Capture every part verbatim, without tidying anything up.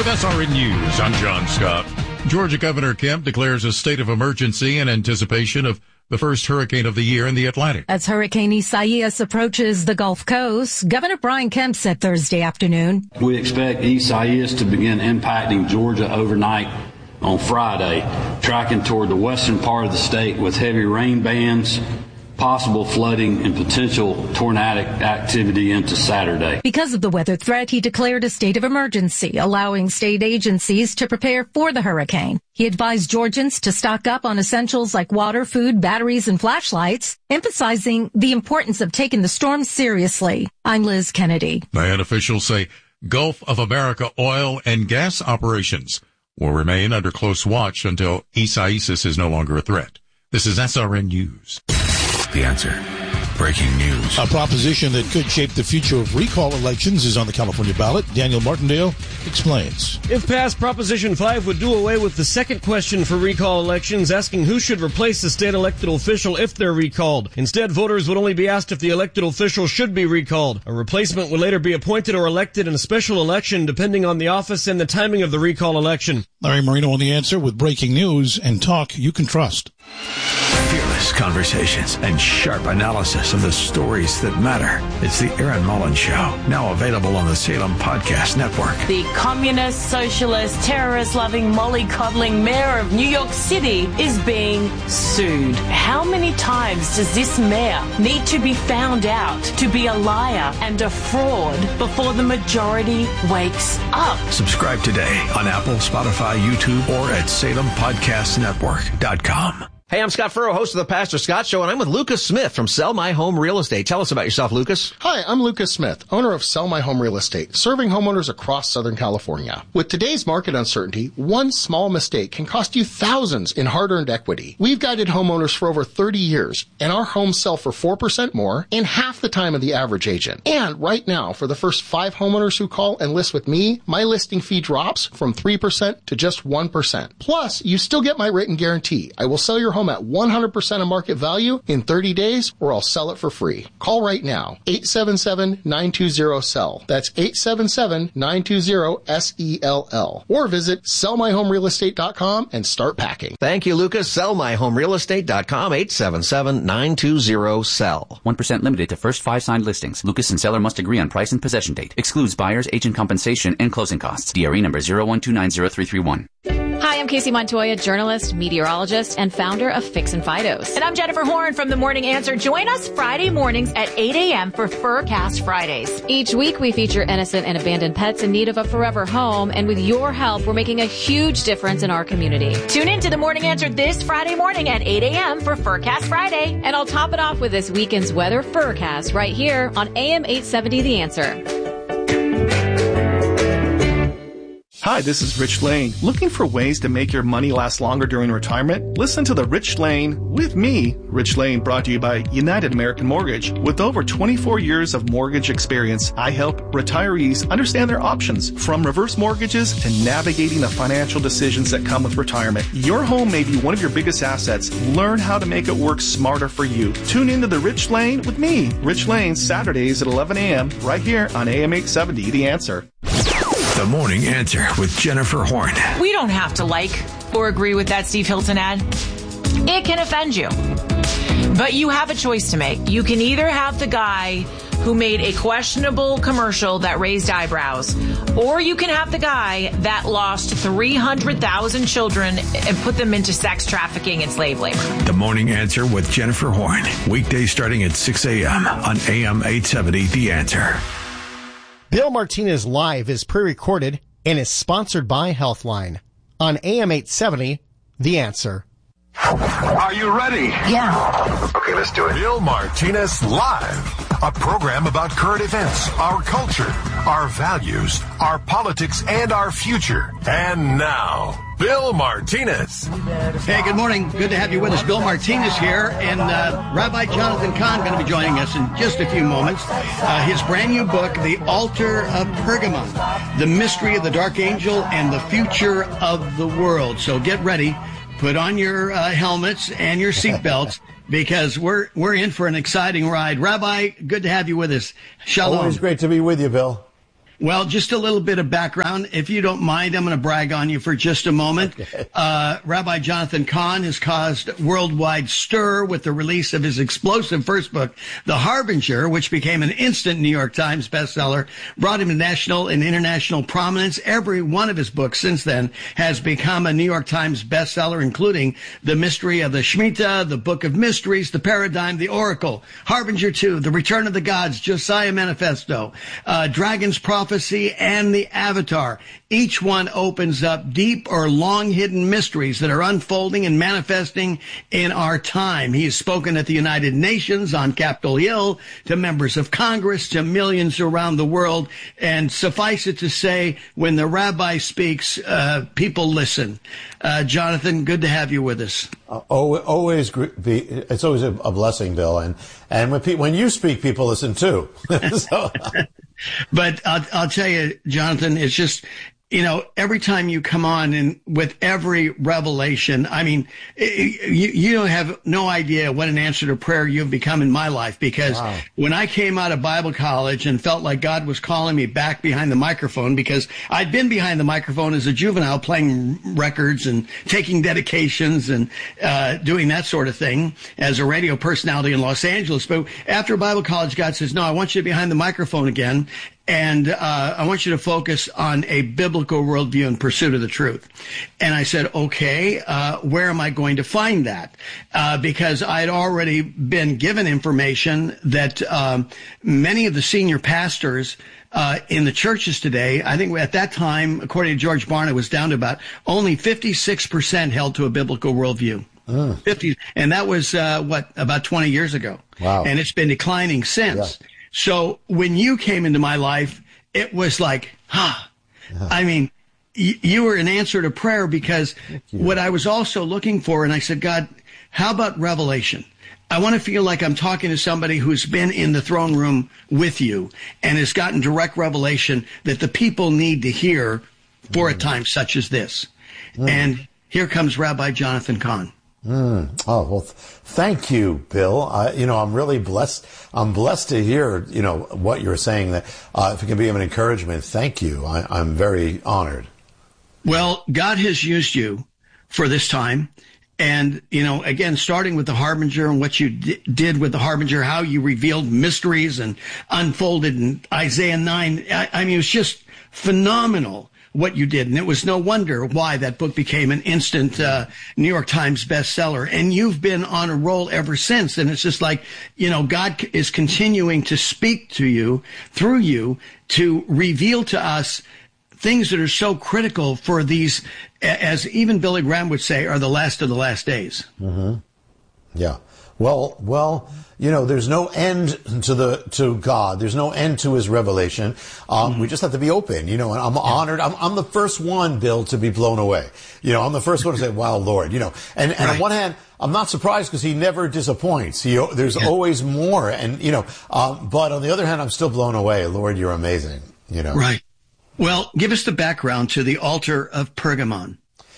With S R N News, I'm John Scott. Georgia Governor Kemp declares a state of emergency in anticipation of the first hurricane of the year in the Atlantic. As Hurricane Isaias approaches the Gulf Coast, Governor Brian Kemp said Thursday afternoon, we expect Isaias to begin impacting Georgia overnight on Friday, tracking toward the western part of the state with heavy rain bands, possible flooding, and potential tornadic activity into Saturday. Because of the weather threat, he declared a state of emergency, allowing state agencies to prepare for the hurricane. He advised Georgians to stock up on essentials like water, food, batteries, and flashlights, emphasizing the importance of taking the storm seriously. I'm Liz Kennedy. And officials say Gulf of America oil and gas operations will remain under close watch until Isaias is no longer a threat. This is S R N News. The Answer. Breaking news. A proposition that could shape the future of recall elections is on the California ballot. Daniel Martindale explains. If passed, Proposition five would do away with the second question for recall elections, asking who should replace the state elected official if they're recalled. Instead, voters would only be asked if the elected official should be recalled. A replacement would later be appointed or elected in a special election, depending on the office and the timing of the recall election. Larry Marino on The Answer with breaking news and talk you can trust. Fearless conversations and sharp analysis of the stories that matter. It's the Aaron Mullins Show, now available on the Salem Podcast Network. The communist, socialist, terrorist-loving, mollycoddling mayor of New York City is being sued. How many times does this mayor need to be found out to be a liar and a fraud before the majority wakes up? Subscribe today on Apple, Spotify, YouTube, or at salem podcast network dot com. Hey, I'm Scott Furrow, host of the Pastor Scott Show, and I'm with Lucas Smith from Sell My Home Real Estate. Tell us about yourself, Lucas. Hi, I'm Lucas Smith, owner of Sell My Home Real Estate, serving homeowners across Southern California. With today's market uncertainty, one small mistake can cost you thousands in hard-earned equity. We've guided homeowners for over thirty years, and our homes sell for four percent more in half the time of the average agent. And right now, for the first five homeowners who call and list with me, my listing fee drops from three percent to just one percent. Plus, you still get my written guarantee. I will sell your home at one hundred percent of market value in thirty days, or I'll sell it for free. Call right now, eight seven seven, nine two zero, S E L L. That's eight seven seven, nine two zero, S E L L. Or visit sell my home real estate dot com and start packing. Thank you, Lucas. sell my home real estate dot com, eight seven seven, nine two zero, S E L. one percent limited to first five signed listings. Lucas and seller must agree on price and possession date. Excludes buyers, agent compensation, and closing costs. D R E number zero one two nine zero three three one. Hi, I'm Casey Montoya, journalist, meteorologist, and founder of Fix and Fidos. And I'm Jennifer Horn from The Morning Answer. Join us Friday mornings at eight a.m. for Furcast Fridays. Each week, we feature innocent and abandoned pets in need of a forever home. And with your help, we're making a huge difference in our community. Tune in to The Morning Answer this Friday morning at eight a.m. for Furcast Friday. And I'll top it off with this weekend's weather Furcast right here on A M eight seventy The Answer. Hi, this is Rich Lane. Looking for ways to make your money last longer during retirement? Listen to the Rich Lane with me. Rich Lane brought to you by United American Mortgage. With over twenty-four years of mortgage experience, I help retirees understand their options, from reverse mortgages to navigating the financial decisions that come with retirement. Your home may be one of your biggest assets. Learn how to make it work smarter for you. Tune into the Rich Lane with me, Rich Lane, Saturdays at eleven a.m. right here on A M eight seventy, The Answer. The Morning Answer with Jennifer Horn. We don't have to like or agree with that Steve Hilton ad. It can offend you. But you have a choice to make. You can either have the guy who made a questionable commercial that raised eyebrows, or you can have the guy that lost three hundred thousand children and put them into sex trafficking and slave labor. The Morning Answer with Jennifer Horn. Weekdays starting at six a.m. on A M eight seventy, The Answer. Bill Martinez Live is pre-recorded and is sponsored by Healthline. On A M eight seventy, The Answer. Are you ready? Yeah. Okay, let's do it. Bill Martinez Live, a program about current events, our culture, our values, our politics, and our future. And now, Bill Martinez. Hey, good morning. Good to have you with us. Bill Martinez here, and uh, Rabbi Jonathan Kahn going to be joining us in just a few moments. Uh, his brand new book, The Altar of Pergamon, The Mystery of the Dark Angel and the Future of the World. So get ready. Put on your uh, helmets and your seatbelts, because we're we're in for an exciting ride. Rabbi, good to have you with us. Shalom. Always great to be with you, Bill. Well, just a little bit of background. If you don't mind, I'm going to brag on you for just a moment. Okay. Uh, Rabbi Jonathan Cahn has caused worldwide stir with the release of his explosive first book, The Harbinger, which became an instant New York Times bestseller, brought him to national and international prominence. Every one of his books since then has become a New York Times bestseller, including The Mystery of the Shemitah, The Book of Mysteries, The Paradigm, The Oracle, Harbinger two, The Return of the Gods, Josiah Manifesto, uh, Dragon's Prophecy, and The Avatar. Each one opens up deep or long hidden mysteries that are unfolding and manifesting in our time. He has spoken at the United Nations, on Capitol Hill, to members of Congress, to millions around the world. And suffice it to say, when the rabbi speaks, uh, people listen. Uh, Jonathan, good to have you with us. Uh, always, be, it's always a, a blessing, Bill. And, and when, pe- when you speak, people listen too. so, But I'll, I'll tell you, Jonathan, it's just, you know, every time you come on and with every revelation, I mean, you, you don't have no idea what an answer to prayer you've become in my life, because wow. when I came out of Bible college and felt like God was calling me back behind the microphone, because I'd been behind the microphone as a juvenile playing records and taking dedications and uh, doing that sort of thing as a radio personality in Los Angeles. But after Bible college, God says, no, I want you behind the microphone again. And uh I want you to focus on a biblical worldview in pursuit of the truth. And I said, okay, uh where am I going to find that? Uh because I'd already been given information that um many of the senior pastors uh in the churches today, I think at that time, according to George Barna, it was down to about only fifty-six percent held to a biblical worldview. Uh. fifty, and that was uh what, about twenty years ago. Wow. And it's been declining since. Yeah. So when you came into my life, it was like, huh. Yeah. I mean, y- you were an answer to prayer, because what I was also looking for, and I said, God, how about revelation? I want to feel like I'm talking to somebody who's been in the throne room with you and has gotten direct revelation that the people need to hear for mm. a time such as this. Mm. And here comes Rabbi Jonathan Cahn. Mm. Oh, well, th- thank you, Bill. Uh, you know, I'm really blessed. I'm blessed to hear, you know, what you're saying, that uh, if it can be of an encouragement, thank you. I, I'm very honored. Well, God has used you for this time. And, you know, again, starting with the Harbinger and what you d- did with the Harbinger, how you revealed mysteries and unfolded in Isaiah nine. I, I mean, it was just phenomenal what you did. And it was no wonder why that book became an instant uh, New York Times bestseller. And you've been on a roll ever since. And it's just like, you know, God is continuing to speak to you through you to reveal to us things that are so critical for these, as even Billy Graham would say, are the last of the last days. Mm-hmm. Yeah. Well, well, you know, there's no end to the to God. There's no end to His revelation. Um, mm-hmm. We just have to be open, you know. And I'm yeah. honored. I'm, I'm the first one, Bill, to be blown away. You know, I'm the first one to say, "Wow, Lord," you know. And, and right. on one hand, I'm not surprised because He never disappoints. He there's yeah. always more, and you know. Um, but on the other hand, I'm still blown away. Lord, you're amazing. You know. Right. Well, give us the background to the altar of Pergamon.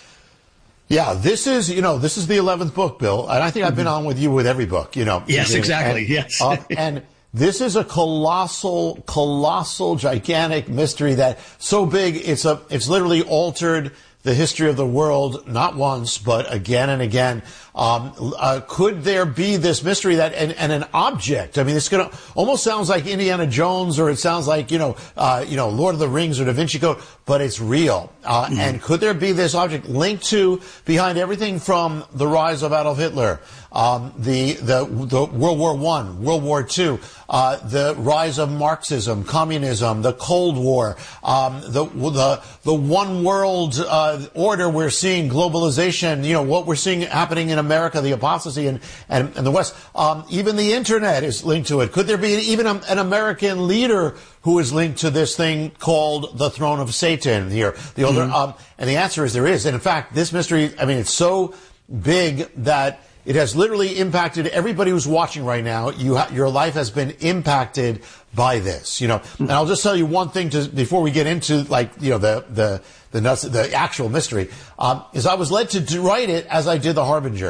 Yeah, this is, you know, this is the eleventh book, Bill, and I think I've been on with you with every book, you know. Yes, and, exactly, and, yes. uh, and this is a colossal, colossal, gigantic mystery that so big, it's a, it's literally altered the history of the world, not once, but again and again. Um, uh, could there be this mystery that, and, and an object? I mean, it's gonna, almost sounds like Indiana Jones, or it sounds like, you know, uh, you know, Lord of the Rings or Da Vinci Code, but it's real. Uh, mm-hmm. And could there be this object linked to, behind everything from the rise of Adolf Hitler, um, the, the, the World War One, World War Two, uh, the rise of Marxism, communism, the Cold War, um, the, the, the one world, uh, order we're seeing, globalization, you know, what we're seeing happening in America, the apostasy and, and, and the West. Um, even the internet is linked to it. Could there be even a, an American leader who is linked to this thing called the throne of Satan here? The older, mm-hmm. um, and the answer is there is. And in fact, this mystery, I mean, it's so big that it has literally impacted everybody who's watching right now. You ha- your life has been impacted by this, you know. And I'll just tell you one thing to, before we get into, like, you know, the, the, the nuts, the actual mystery, um, is I was led to do, write it as I did the Harbinger.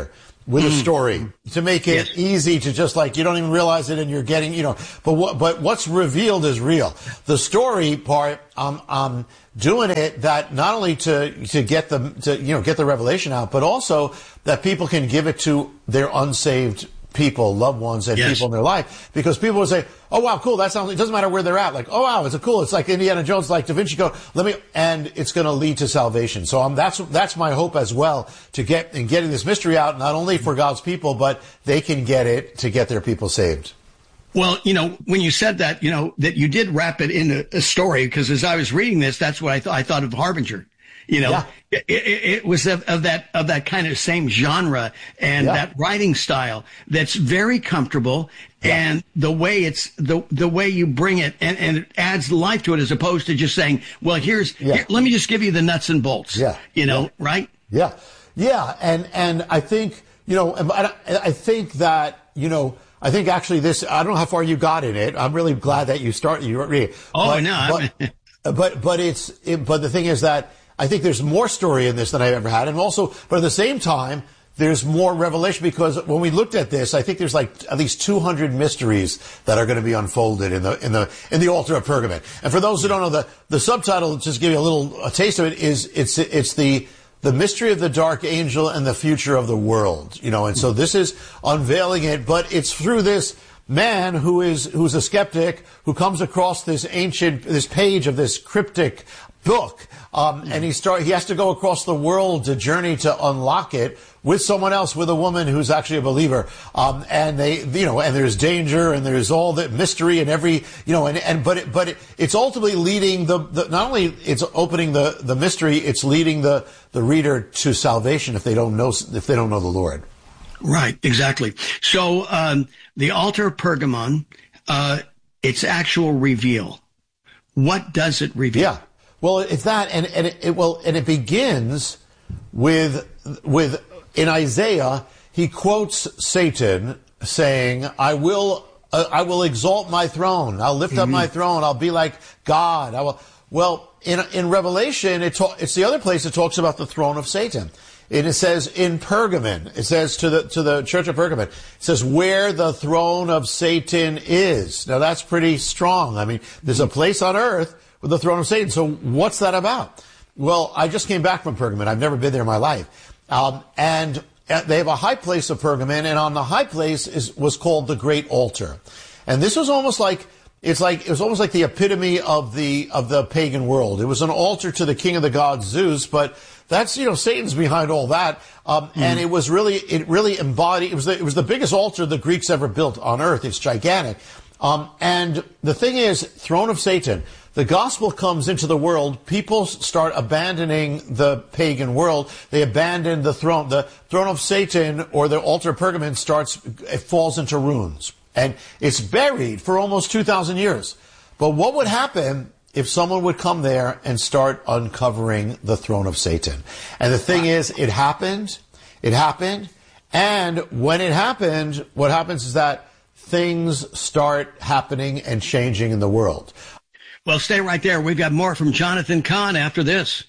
with a story to make it yes. easy to just like, you don't even realize it and you're getting, you know, but what, but what's revealed is real. The story part, um, um, doing it that not only to, to get the, to, you know, get the revelation out, but also that people can give it to their unsaved people, loved ones, and yes. people in their life, because people will say, oh wow, cool, that sounds, it doesn't matter where they're at, like, oh wow, it's a cool, it's like Indiana Jones, like Da Vinci Code, let me, and it's going to lead to salvation. So um, that's, that's my hope as well, to get, in getting this mystery out, not only for God's people, but they can get it to get their people saved. Well, you know, when you said that, you know, that you did wrap it in a, a story, because as I was reading this, that's what I thought, I thought of Harbinger. You know, yeah. it, it, it was of, of that of that kind of same genre and yeah. that writing style that's very comfortable, yeah. and the way it's the the way you bring it and, and it adds life to it, as opposed to just saying, well, here's yeah. here, let me just give you the nuts and bolts. Yeah, you know, yeah. right? Yeah, yeah, and and I think you know, I, I think that you know. I think actually this, I don't know how far you got in it. I'm really glad that you started. You read. Oh, but, no. But, but, but it's, it, but the thing is that I think there's more story in this than I've ever had. And also, but at the same time, there's more revelation, because when we looked at this, I think there's like at least two hundred mysteries that are going to be unfolded in the, in the, in the altar of Pergamon. And for those who don't know, the, the subtitle, just give you a little a taste of it, is, it's, it's the, the mystery of the dark angel and the future of the world, you know, and so this is unveiling it, but it's through this man who is, who's a skeptic, who comes across this ancient, this page of this cryptic book, um, and he start, he has to go across the world to journey to unlock it with someone else, with a woman who's actually a believer, um, and they, you know, and there's danger and there's all the mystery and every, you know, and, and but it, but it, it's ultimately leading the, the not only it's opening the the mystery, it's leading the the reader to salvation if they don't know if they don't know the Lord. Right, exactly. So um, the altar of Pergamon, uh, its actual reveal. What does it reveal? Yeah. Well, it's that, and, and it, it well, and it begins with with in Isaiah, he quotes Satan saying, "I will, uh, I will exalt my throne. I'll lift mm-hmm. up my throne. I'll be like God." I will. Well, in in Revelation, it ta- it's the other place it talks about the throne of Satan. And it says in Pergamon, it says to the to the church of Pergamon, it says where the throne of Satan is. Now that's pretty strong. I mean, there's a place on earth with the throne of Satan. So what's that about? Well, I just came back from Pergamon. I've never been there in my life. Um, and they have a high place of Pergamon, and on the high place is was called the Great Altar. And this was almost like it's like it was almost like the epitome of the of the pagan world. It was an altar to the king of the gods, Zeus, but that's, you know, Satan's behind all that. Um, mm. and it was really it really embodied it was the, it was the biggest altar the Greeks ever built on earth. It's gigantic. Um, and the thing is, throne of Satan. The gospel comes into the world. People start abandoning the pagan world. They abandon the throne. The throne of Satan, or the altar of Pergamon, starts, it falls into ruins. And it's buried for almost two thousand years. But what would happen if someone would come there and start uncovering the throne of Satan? And the thing is, it happened. It happened. And when it happened, what happens is that things start happening and changing in the world. Well, stay right there. We've got more from Jonathan Cahn after this.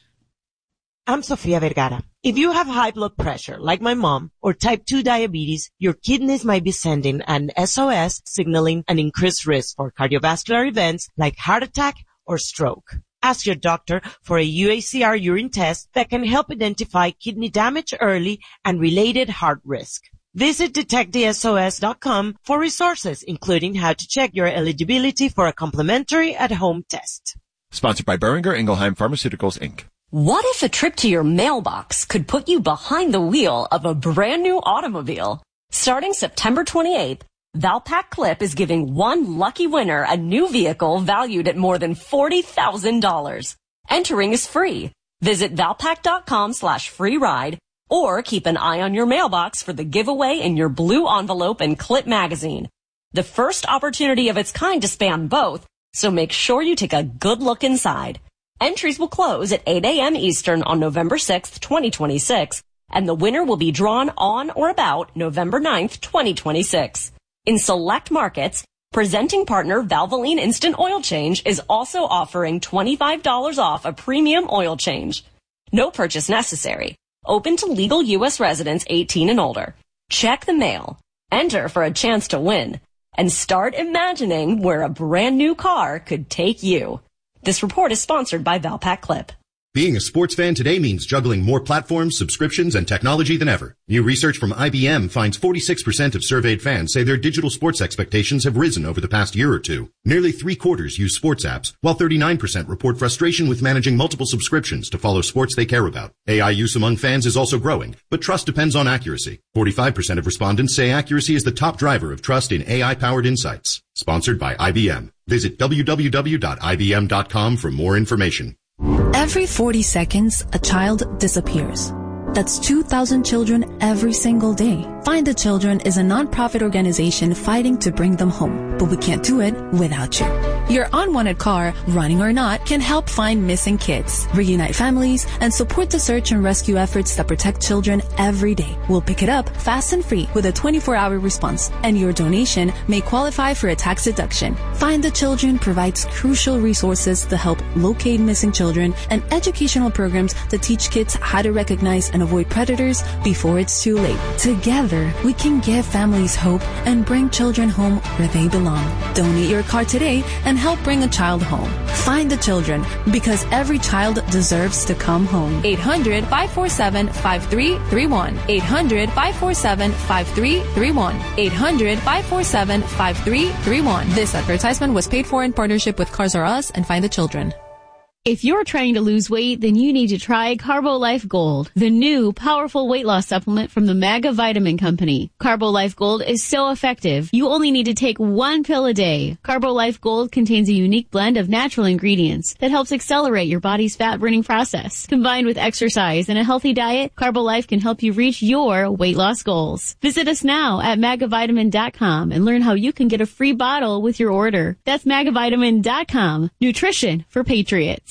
I'm Sofia Vergara. If you have high blood pressure, like my mom, or type two diabetes, your kidneys might be sending an S O S signaling an increased risk for cardiovascular events like heart attack or stroke. Ask your doctor for a U A C R urine test that can help identify kidney damage early and related heart risk. Visit detect the S O S dot com for resources, including how to check your eligibility for a complimentary at-home test. Sponsored by Boehringer Ingelheim Pharmaceuticals, Incorporated. What if a trip to your mailbox could put you behind the wheel of a brand new automobile? Starting September twenty-eighth, Valpak Clip is giving one lucky winner a new vehicle valued at more than forty thousand dollars. Entering is free. Visit valpak.com slash free ride or keep an eye on your mailbox for the giveaway in your blue envelope and Clip magazine. The first opportunity of its kind to span both, so make sure you take a good look inside. Entries will close at eight a.m. Eastern on November sixth, twenty twenty-six, and the winner will be drawn on or about November ninth, twenty twenty-six. In select markets, presenting partner Valvoline Instant Oil Change is also offering twenty-five dollars off a premium oil change. No purchase necessary. Open to legal U S residents eighteen and older. Check the mail, enter for a chance to win, and start imagining where a brand new car could take you. This report is sponsored by Valpak Clip. Being a sports fan today means juggling more platforms, subscriptions, and technology than ever. New research from I B M finds forty-six percent of surveyed fans say their digital sports expectations have risen over the past year or two. Nearly three quarters use sports apps, while thirty-nine percent report frustration with managing multiple subscriptions to follow sports they care about. A I use among fans is also growing, but trust depends on accuracy. forty-five percent of respondents say accuracy is the top driver of trust in A I-powered insights. Sponsored by I B M. Visit w w w dot i b m dot com for more information. Every forty seconds, a child disappears. That's two thousand children every single day. Find the Children is a non-profit organization fighting to bring them home, but we can't do it without you. Your unwanted car, running or not, can help find missing kids, reunite families, and support the search and rescue efforts that protect children every day. We'll pick it up fast and free with a twenty-four hour response, and your donation may qualify for a tax deduction. Find the Children provides crucial resources to help locate missing children and educational programs to teach kids how to recognize and avoid predators before it's too late. Together, we can give families hope and bring children home where they belong. Donate your car today and help bring a child home. Find the Children, because every child deserves to come home. eight hundred, five four seven, five three three one. eight hundred, five four seven, five three three one. eight hundred, five four seven, five three three one. This advertisement was paid for in partnership with Cars R Us and Find the Children. If you're trying to lose weight, then you need to try CarboLife Gold, the new powerful weight loss supplement from the Maga Vitamin Company. CarboLife Gold is so effective, you only need to take one pill a day. CarboLife Gold contains a unique blend of natural ingredients that helps accelerate your body's fat-burning process. Combined with exercise and a healthy diet, CarboLife can help you reach your weight loss goals. Visit us now at magavitamin dot com and learn how you can get a free bottle with your order. That's magavitamin dot com. Nutrition for patriots.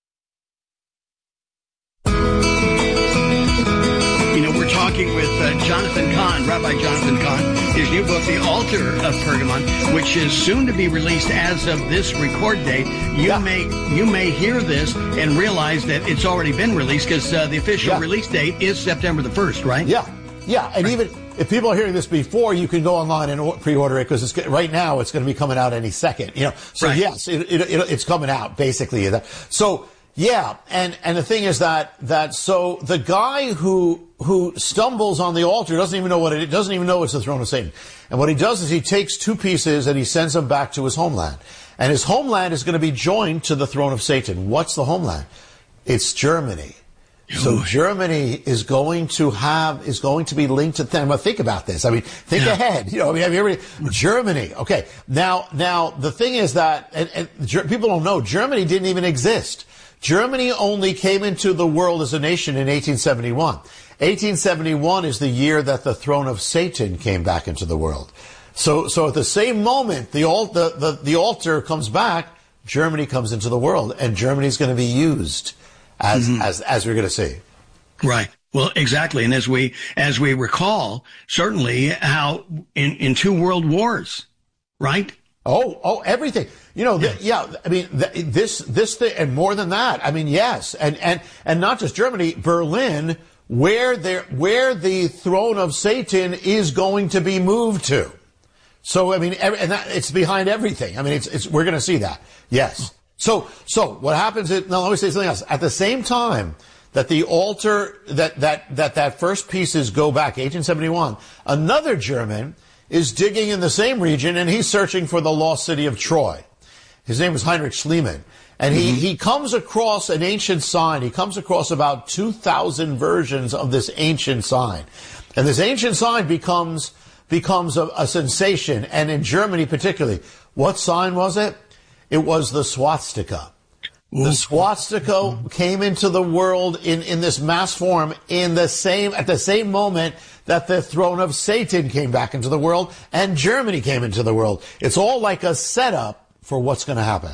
You know, we're talking with uh, Jonathan Cahn, Rabbi Jonathan Cahn, his new book, The Altar of Pergamon, which is soon to be released as of this record date. You yeah. may you may hear this and realize that it's already been released, because uh, the official yeah. release date is September the first, right? Yeah, yeah, and even if people are hearing this before, you can go online and pre-order it, because it's right now it's going to be coming out any second. You know, so right. yes, it, it, it, it's coming out basically. So. Yeah, and, and the thing is that, that, so the guy who, who stumbles on the altar doesn't even know what it, doesn't even know it's the throne of Satan. And what he does is he takes two pieces and he sends them back to his homeland. And his homeland is going to be joined to the throne of Satan. What's the homeland? It's Germany. So Germany is going to have, is going to be linked to them. Well, think about this. I mean, think yeah. ahead. You know, I mean, have you ever, Germany. Okay. Now, now, the thing is that, and, and people don't know, Germany didn't even exist. Germany only came into the world as a nation in eighteen seventy-one. eighteen seventy-one is the year that the throne of Satan came back into the world. So, so at the same moment the, al- the, the, the altar comes back, Germany comes into the world, and Germany's going to be used as, mm-hmm. as, as we're going to see. Right. Well, exactly. And as we, as we recall, certainly how in, in two world wars, right? Oh, oh, everything. You know, th- yeah. I mean, th- this, this thing, and more than that. I mean, yes, and and and not just Germany, Berlin, where there, where the throne of Satan is going to be moved to. So, I mean, every, and that, it's behind everything. I mean, it's, it's we're going to see that. Yes. So, so what happens is, now let me say something else. At the same time that the altar, that that that that first pieces go back, eighteen seventy-one, another German is digging in the same region, and he's searching for the lost city of Troy. His name was Heinrich Schliemann. And he, mm-hmm. he comes across an ancient sign. He comes across about two thousand versions of this ancient sign. And this ancient sign becomes, becomes a, a sensation. And in Germany particularly, what sign was it? It was the swastika. Ooh. The swastika came into the world in, in this mass form in the same, at the same moment that the throne of Satan came back into the world and Germany came into the world. It's all like a setup for what's going to happen.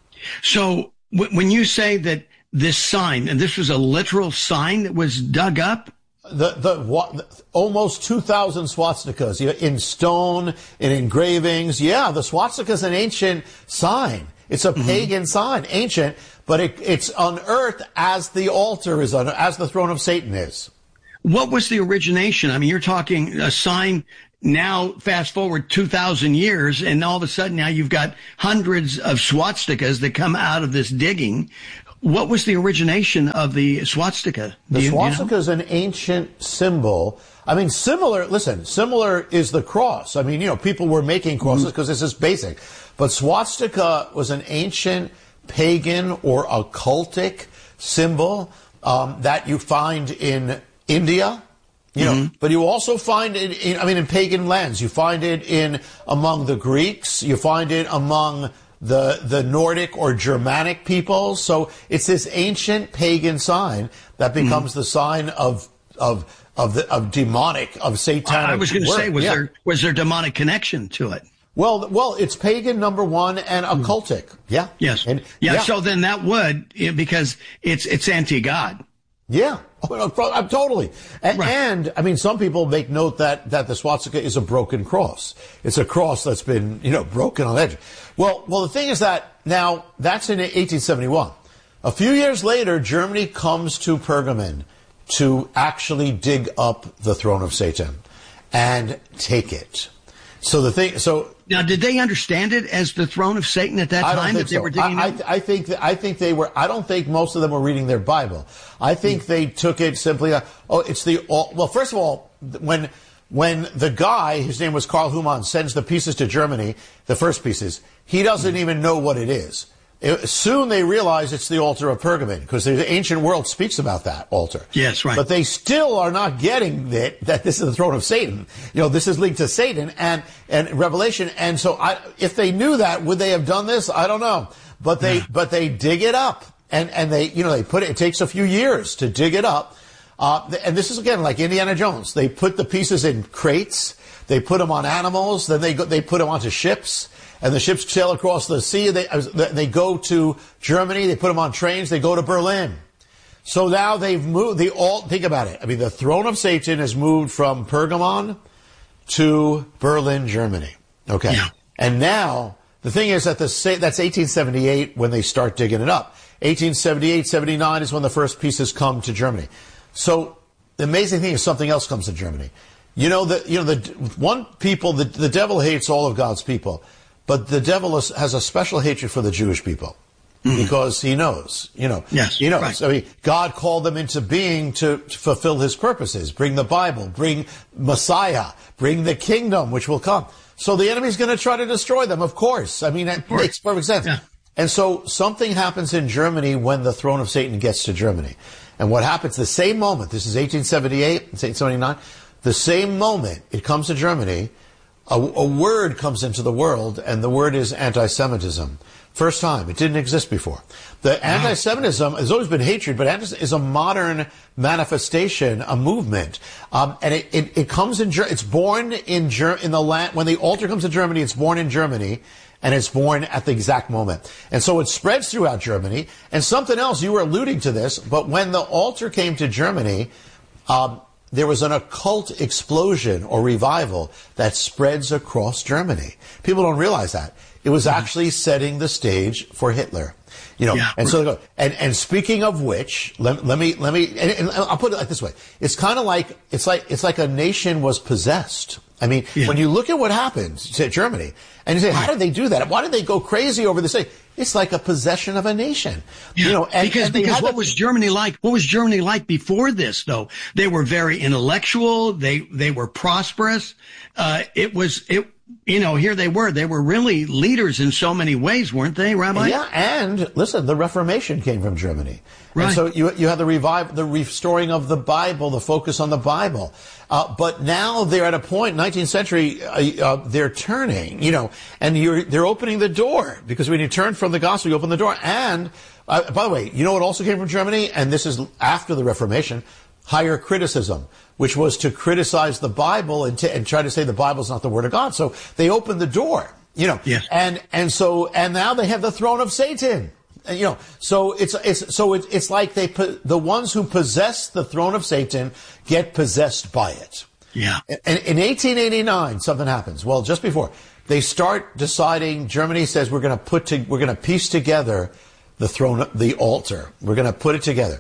So w- when you say that this sign, and this was a literal sign that was dug up? The, the, what, almost two thousand swastikas in stone, in engravings. Yeah, the swastika is an ancient sign. It's a mm-hmm. pagan sign, ancient, but it, it's unearthed as the altar is, un, as the throne of Satan is. what was the origination? I mean, you're talking a sign now, fast forward two thousand years, and all of a sudden now you've got hundreds of swastikas that come out of this digging. What was the origination of the swastika? The you, swastika you know? is an ancient symbol. I mean, similar, listen, similar is the cross. I mean, you know, people were making crosses because mm-hmm. this is basic. But swastika was an ancient pagan or occultic symbol um, that you find in India. You know, mm-hmm. but you also find it in, I mean, in pagan lands. You find it in, among the Greeks. You find it among the, the Nordic or Germanic peoples. So it's this ancient pagan sign that becomes mm-hmm. the sign of, of, of the, of demonic, of satanic. I was going to say, was yeah. there, was there demonic connection to it? Well, well, it's pagan, number one, and occultic. Mm. Yeah. Yes. And, yeah, yeah. So then that would, because it's, it's anti-God. Yeah. I'm totally. And, right. and, I mean, some people make note that, that the swastika is a broken cross. It's a cross that's been, you know, broken on the edge. Well, well, the thing is that now that's in eighteen seventy-one. A few years later, Germany comes to Pergamon to actually dig up the throne of Satan and take it. So the thing, so. Now, did they understand it as the throne of Satan at that I don't time think that they so. were digging I, up? I, I think that, I think they were. I don't think most of them were reading their Bible. I think mm. they took it simply. Uh, oh, it's the. Well, first of all, when when the guy, his name was Karl Humann, sends the pieces to Germany, the first pieces, he doesn't mm. even know what it is. It, soon they realize it's the altar of Pergamon because the ancient world speaks about that altar. Yes, right. But they still are not getting it, that this is the throne of Satan. You know, this is linked to Satan and, and Revelation. And so I, if they knew that, would they have done this? I don't know. But they, yeah. but they dig it up and, and they, you know, they put it, it takes a few years to dig it up. Uh, and this is again like Indiana Jones. They put the pieces in crates. They put them on animals. Then they go, they put them onto ships. And the ships sail across the sea. They, they go to Germany. They put them on trains. They go to Berlin. So now they've moved, the all, think about it. I mean, the throne of Satan has moved from Pergamon to Berlin, Germany. Okay. Yeah. And now, the thing is that the, that's eighteen seventy-eight when they start digging it up. eighteen seventy-eight, seventy-nine is when the first pieces come to Germany. So, the amazing thing is something else comes to Germany. You know, the, you know, the one people, the, the devil hates all of God's people. But the devil is, has a special hatred for the Jewish people mm-hmm. because he knows, you know, yes, he knows. Right. I mean, God called them into being to, to fulfill his purposes, bring the Bible, bring Messiah, bring the kingdom, which will come. So the enemy's going to try to destroy them, of course. I mean, it makes perfect sense. Yeah. And so something happens in Germany when the throne of Satan gets to Germany. And what happens the same moment, this is eighteen seventy-eight, it's eighteen seventy-nine, the same moment it comes to Germany, A, a word comes into the world, and the word is anti-Semitism. First time. It didn't exist before. The anti-Semitism has always been hatred, but anti- is a modern manifestation, a movement. Um, and it, it, it comes in, it's born in, Ger- in the land, when the altar comes to Germany, it's born in Germany, and it's born at the exact moment. And so it spreads throughout Germany. And something else, you were alluding to this, but when the altar came to Germany, um, there was an occult explosion or revival that spreads across Germany. People don't realize that. It was actually setting the stage for Hitler. You know, yeah. and so, and, and speaking of which, let, let me, let me, and, and I'll put it like this way. It's kind of like, it's like, it's like a nation was possessed. I mean, yeah. when you look at what happened to Germany, and you say, how did they do that? Why did they go crazy over this thing? It's like a possession of a nation. Yeah, you know, and, because, and because what the, was Germany like? What was Germany like before this, though? They were very intellectual. They, they were prosperous. Uh, it was, it, you know, here they were. They were really leaders in so many ways, weren't they, Rabbi? Yeah, and listen, the Reformation came from Germany. Right. And so you, you have the revive, the restoring of the Bible, the focus on the Bible. Uh, but now they're at a point, nineteenth century, uh, uh, they're turning, you know, and you're, they're opening the door, because when you turn from the gospel, you open the door. And, uh, by the way, you know what also came from Germany? And this is after the Reformation, higher criticism, which was to criticize the Bible and, to, and try to say the Bible's not the Word of God. So they opened the door, you know, yes. and, and so, and now they have the throne of Satan. And, you know, so it's, it's, so it, it's like they put, the ones who possess the throne of Satan get possessed by it. Yeah. And in eighteen eighty-nine, something happens. Well, just before, they start deciding, Germany says we're going to put to, we're going to piece together the throne, the altar. We're going to put it together.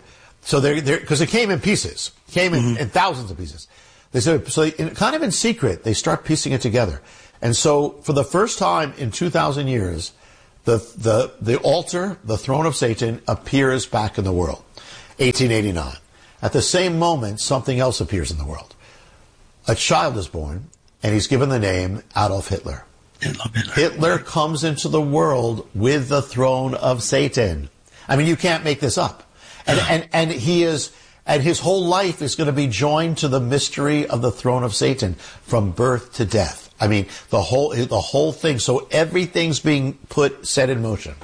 So they're, they're, cause it came in pieces, came in, mm-hmm. in thousands of pieces. They said, so they, kind of in secret, they start piecing it together. And so for the first time in two thousand years, the, the, the altar, the throne of Satan appears back in the world. eighteen eighty-nine. At the same moment, something else appears in the world. A child is born, and he's given the name Adolf Hitler. Hitler. Hitler comes into the world with the throne of Satan. I mean, you can't make this up. And, and, and he is, and his whole life is going to be joined to the mystery of the throne of Satan from birth to death. I mean, the whole, the whole thing. So everything's being put, set in motion.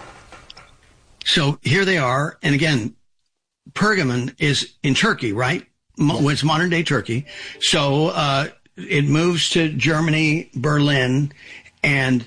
So here they are. And again, Pergamon is in Turkey, right? Mo- it's modern day Turkey. So, uh, it moves to Germany, Berlin, and,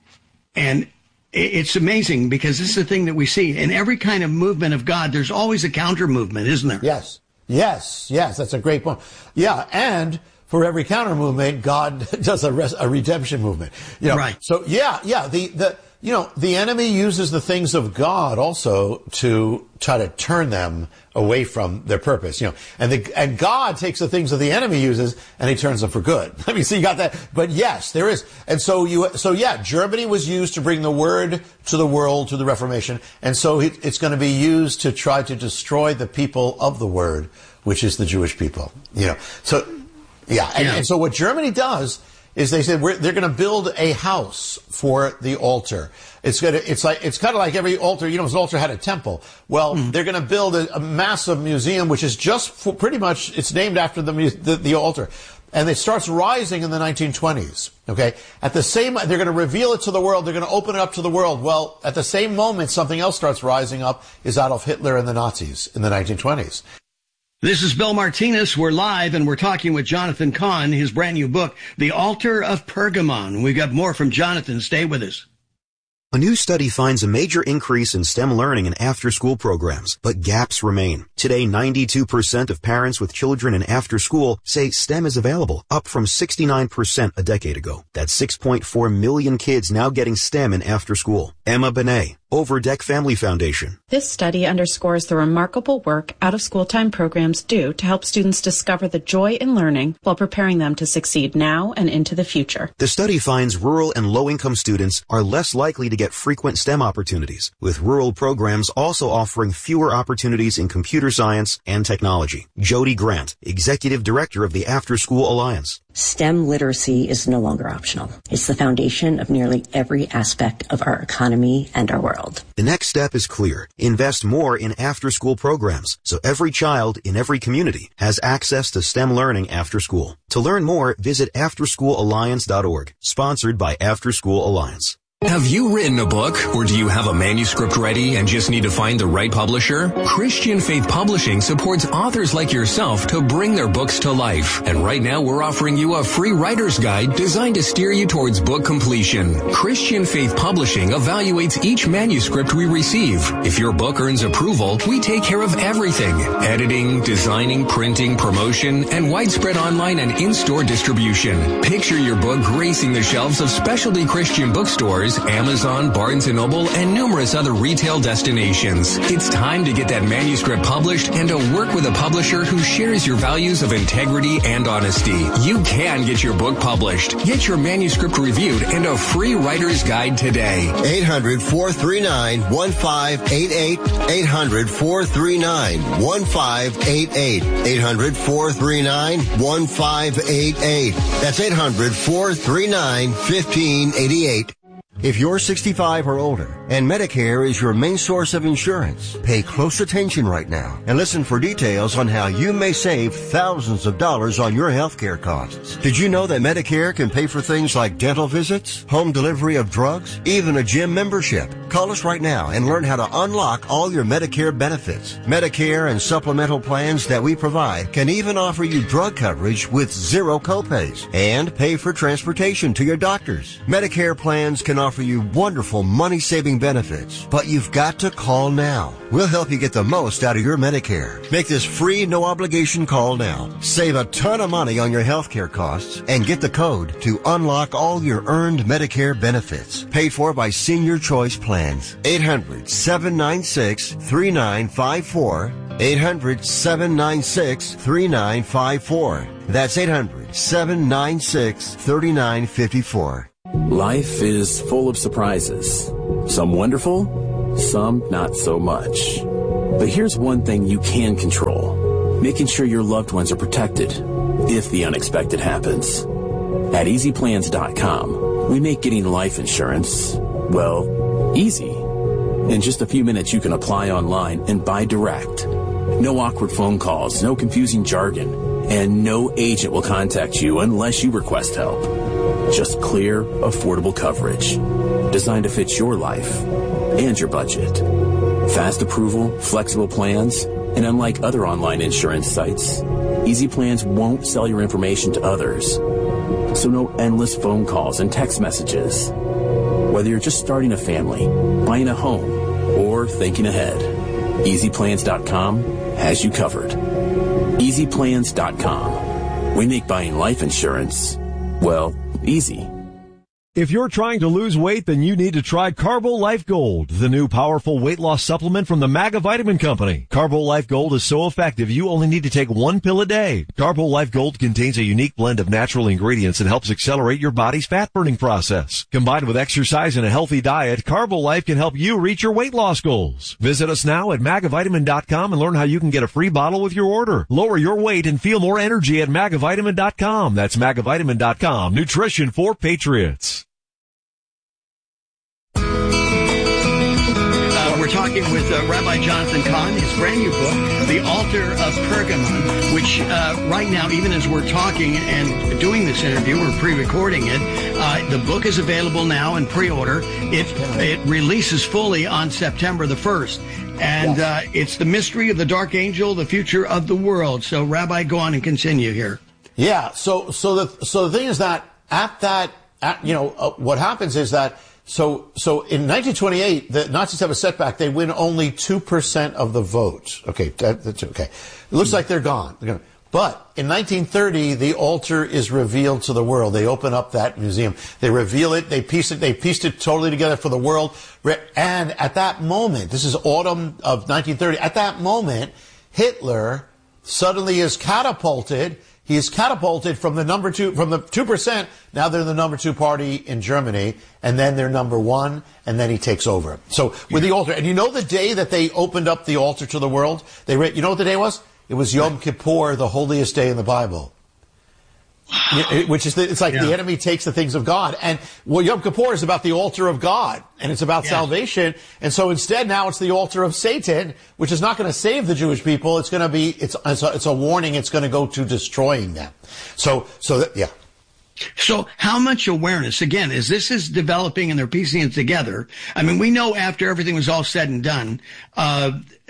and, it's amazing because this is the thing that we see in every kind of movement of God. There's always a counter movement, isn't there? Yes. Yes. Yes. That's a great point. Yeah. And for every counter movement, God does a, res- a redemption movement. You know, right. So yeah, yeah. The, the, you know, the enemy uses the things of God also to try to turn them away from their purpose, you know, and the, and God takes the things that the enemy uses and he turns them for good. I mean, so you got that, but yes, there is. And so you, so yeah, Germany was used to bring the word to the world, to the Reformation. And so it, it's going to be used to try to destroy the people of the word, which is the Jewish people, you know. So, yeah. And, yeah. and so what Germany does is they said we're, they're going to build a house for the altar. It's going to, it's like, it's kind of like every altar, you know, an altar had a temple. Well, mm. they're going to build a, a massive museum, which is just for pretty much, it's named after the, the, the altar. And it starts rising in the nineteen twenties. Okay. At the same, they're going to reveal it to the world. They're going to open it up to the world. Well, at the same moment, something else starts rising up is Adolf Hitler and the Nazis in the nineteen twenties. This is Bill Martinez. We're live, and we're talking with Jonathan Cahn, his brand new book, The Altar of Pergamon. We've got more from Jonathan. Stay with us. A new study finds a major increase in STEM learning in after-school programs, but gaps remain. Today, ninety-two percent of parents with children in after-school say STEM is available, up from sixty-nine percent a decade ago. That's six point four million kids now getting STEM in after-school. Emma Benet, Overdeck Family Foundation. This study underscores the remarkable work out-of-school time programs do to help students discover the joy in learning while preparing them to succeed now and into the future. The study finds rural and low-income students are less likely to get frequent STEM opportunities, with rural programs also offering fewer opportunities in computer science and technology. Jody Grant, Executive Director of the After School Alliance. STEM literacy is no longer optional. It's the foundation of nearly every aspect of our economy and our world. The next step is clear. Invest more in after-school programs so every child in every community has access to STEM learning after school. To learn more, visit after school alliance dot org, sponsored by After School Alliance. Have you written a book, or do you have a manuscript ready and just need to find the right publisher? Christian Faith Publishing supports authors like yourself to bring their books to life. And right now we're offering you a free writer's guide designed to steer you towards book completion. Christian Faith Publishing evaluates each manuscript we receive. If your book earns approval, we take care of everything: editing, designing, printing, promotion, and widespread online and in-store distribution. Picture your book gracing the shelves of specialty Christian bookstores, Amazon, Barnes and Noble, and numerous other retail destinations. It's time to get that manuscript published and to work with a publisher who shares your values of integrity and honesty. You can get your book published. Get your manuscript reviewed and a free writer's guide today. eight hundred, four three nine, one five eight eight. eight hundred, four three nine, one five eight eight. eight hundred, four three nine, one five eight eight. That's eight hundred, four three nine, one five eight eight. If you're sixty-five or older and Medicare is your main source of insurance, pay close attention right now and listen for details on how you may save thousands of dollars on your healthcare costs. Did you know that Medicare can pay for things like dental visits, home delivery of drugs, even a gym membership? Call us right now and learn how to unlock all your Medicare benefits. Medicare and supplemental plans that we provide can even offer you drug coverage with zero copays and pay for transportation to your doctors. Medicare plans can offer you wonderful money-saving benefits, but you've got to call now. We'll help you get the most out of your Medicare. Make this free, no-obligation call now. Save a ton of money on your healthcare costs and get the code to unlock all your earned Medicare benefits, paid for by Senior Choice Plans. eight hundred, seven nine six, three nine five four. eight hundred, seven nine six, three nine five four. That's eight hundred, seven nine six, three nine five four. Life is full of surprises. Some wonderful, some not so much. But here's one thing you can control. Making sure your loved ones are protected if the unexpected happens. At easy plans dot com, we make getting life insurance, well, easy. In just a few minutes, you can apply online and buy direct. No awkward phone calls, no confusing jargon, and no agent will contact you unless you request help. Just clear, affordable coverage designed to fit your life and your budget. Fast approval, flexible plans, and unlike other online insurance sites, Easy Plans won't sell your information to others. So no endless phone calls and text messages. Whether you're just starting a family, buying a home, or thinking ahead, easy plans dot com has you covered. easy plans dot com. We make buying life insurance, well, easy. If you're trying to lose weight, then you need to try Carbo Life Gold, the new powerful weight loss supplement from the Maga Vitamin Company. Carbo Life Gold is so effective, you only need to take one pill a day. Carbo Life Gold contains a unique blend of natural ingredients and helps accelerate your body's fat-burning process. Combined with exercise and a healthy diet, Carbo Life can help you reach your weight loss goals. Visit us now at maga vitamin dot com and learn how you can get a free bottle with your order. Lower your weight and feel more energy at maga vitamin dot com. That's maga vitamin dot com. Nutrition for patriots. We're talking with uh, Rabbi Jonathan Cahn, his brand new book, The Altar of Pergamon, which uh, right now, even as we're talking and doing this interview, we're pre-recording it. Uh, the book is available now in pre-order. It it releases fully on September the first. And uh, it's the mystery of the Dark Angel, the future of the world. So, Rabbi, go on and continue here. Yeah. So, so the so the thing is that at that, at, you know, uh, what happens is that. So, so in nineteen twenty-eight, the Nazis have a setback. They win only two percent of the vote. Okay, that, that's okay. It looks like they're gone. They're gonna, but in nineteen thirty, the altar is revealed to the world. They open up that museum. They reveal it. They piece it. They pieced it totally together for the world. And at that moment, this is autumn of nineteen thirty. At that moment, Hitler suddenly is catapulted. He is catapulted from the number two, from the two percent. Now they're the number two party in Germany, and then they're number one, and then he takes over. So with yeah. the altar, and you know the day that they opened up the altar to the world, they, you know what the day was? It was Yom Kippur, the holiest day in the Bible. Which is, the, it's like yeah. the enemy takes the things of God. And well, Yom Kippur is about the altar of God, and it's about yes. salvation. And so instead now it's the altar of Satan, which is not going to save the Jewish people. It's going to be, it's, it's a, it's a warning. It's going to go to destroying them. So, so that, yeah. So how much awareness, again, as this is developing and they're piecing it together, I mean, we know after everything was all said and done, uh,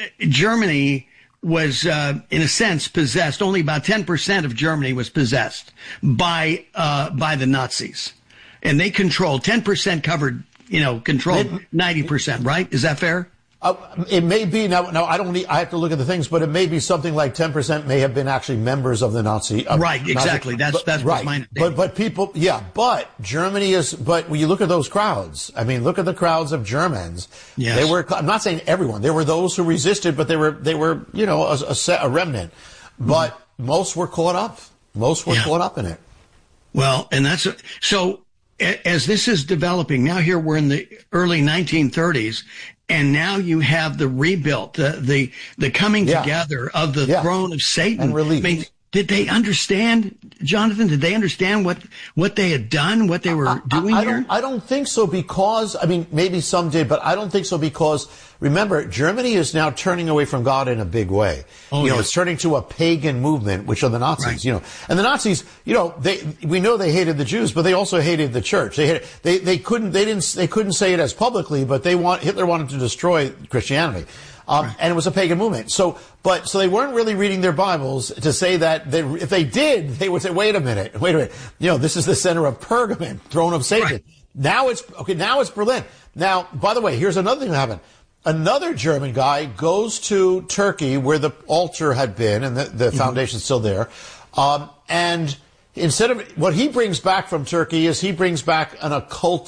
Germany was, uh, in a sense, possessed. Only about ten percent of Germany was possessed by, uh, by the Nazis. And they controlled, ten percent covered, you know, controlled ninety percent, right? Is that fair? Uh, it may be, now, now I don't need, I have to look at the things, but it may be something like ten percent may have been actually members of the Nazi. Uh, right, exactly. Nazi, that's, that's but, right. mine. But, but people, yeah, but Germany is, but when you look at those crowds, I mean, look at the crowds of Germans. Yes. They were, I'm not saying everyone, there were those who resisted, but they were, they were, you know, a, a, set, a remnant. But mm. most were caught up. Most were yeah. caught up in it. Well, and that's, so as this is developing, now here we're in the early nineteen thirties, and now you have the rebuilt, the the, the coming yeah. together of the yeah. throne of Satan. And release. I mean, did they understand, Jonathan? Did they understand what what they had done, what they were I, doing I, I here? Don't, I don't think so because, I mean, maybe some did, but I don't think so because, remember, Germany is now turning away from God in a big way. Oh, you know, yeah. it's turning to a pagan movement, which are the Nazis, right. you know. And the Nazis, you know, they, we know they hated the Jews, but they also hated the church. They hated, they, they couldn't, they didn't, they couldn't say it as publicly, but they want, Hitler wanted to destroy Christianity. Um, right. And it was a pagan movement. So, but, so they weren't really reading their Bibles to say that they, if they did, they would say, wait a minute, wait a minute. You know, this is the center of Pergamon, throne of Satan. Right. Now it's, okay, now it's Berlin. Now, by the way, here's another thing that happened. Another German guy goes to Turkey where the altar had been and the, the mm-hmm. foundation's still there. Um, and instead of, what he brings back from Turkey is he brings back an occultic